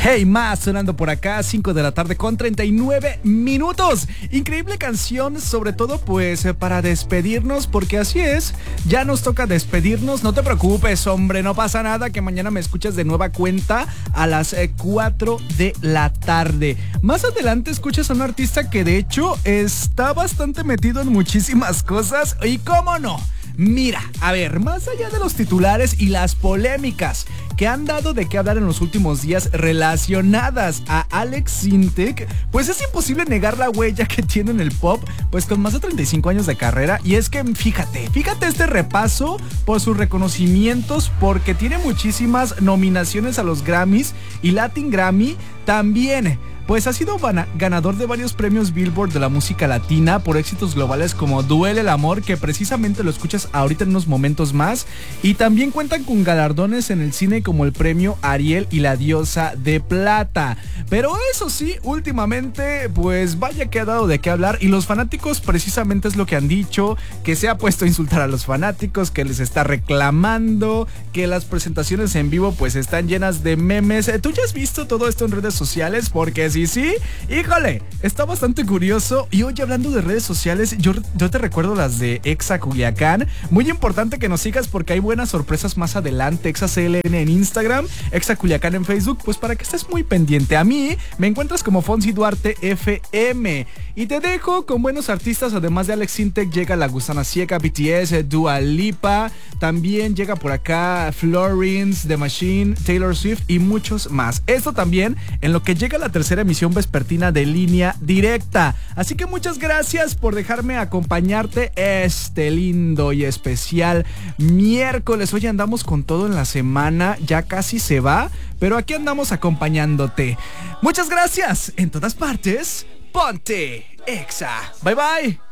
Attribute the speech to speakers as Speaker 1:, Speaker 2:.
Speaker 1: Hey Más sonando por acá, 5 de la tarde con 39 minutos. Increíble canción, sobre todo pues para despedirnos, porque así es, ya nos toca despedirnos. No te preocupes, hombre, no pasa nada, que mañana me escuchas de nueva cuenta a las 4 de la tarde. Más adelante escuchas a un artista que de hecho está bastante metido en muchísimas cosas. Y cómo no, mira, a ver, más allá de los titulares y las polémicas que han dado de qué hablar en los últimos días relacionadas a Alex Sintek, pues es imposible negar la huella que tiene en el pop, pues con más de 35 años de carrera. Y es que fíjate este repaso por sus reconocimientos, porque tiene muchísimas nominaciones a los Grammys y Latin Grammy también. Pues ha sido ganador de varios premios Billboard de la música latina por éxitos globales como Duele el amor, que precisamente lo escuchas ahorita en unos momentos más. Y también cuentan con galardones en el cine como el premio Ariel y la Diosa de Plata. Pero eso sí, últimamente pues vaya que ha dado de qué hablar, y los fanáticos precisamente es lo que han dicho, que se ha puesto a insultar a los fanáticos, que les está reclamando, que las presentaciones en vivo pues están llenas de memes. ¿Tú ya has visto todo esto en redes sociales? Porque sí, híjole, está bastante curioso. Y hoy, hablando de redes sociales, yo te recuerdo las de Exa Culiacán. Muy importante que nos sigas porque hay buenas sorpresas más adelante. Exa CLN en Instagram, Exa Culiacán en Facebook, pues para que estés muy pendiente. A mí me encuentras como Fonsi Duarte FM. Y te dejo con buenos artistas. Además de Alex Sintek, llega La Gusana Ciega, BTS, Dua Lipa. También llega por acá Florence, The Machine, Taylor Swift y muchos más. Esto también en lo que llega la tercera emisión vespertina de Línea Directa. Así que muchas gracias por dejarme acompañarte este lindo y especial miércoles. Hoy andamos con todo en la semana, ya casi se va, pero aquí andamos acompañándote. Muchas gracias. En todas partes, ponte Exa. Bye bye.